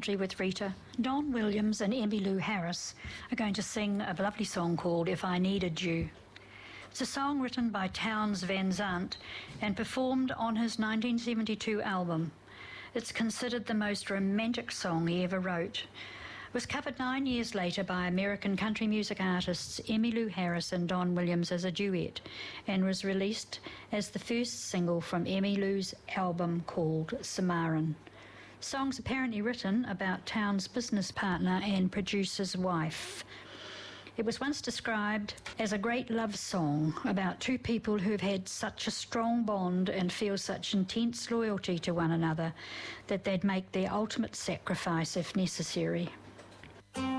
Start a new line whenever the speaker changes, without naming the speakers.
Country with Rita. Don Williams and Emmylou Harris are going to sing a lovely song called If I Needed You. It's a song written by Townes Van Zandt and performed on his 1972 album. It's considered the most romantic song he ever wrote. It was covered 9 years later by American country music artists Emmylou Harris and Don Williams as a duet, and was released as the first single from Emmylou's album called Cimarron. The song's apparently written about Townes' business partner and producer's wife. It was once described as a great love song about two people who've had such a strong bond and feel such intense loyalty to one another that they'd make their ultimate sacrifice if necessary.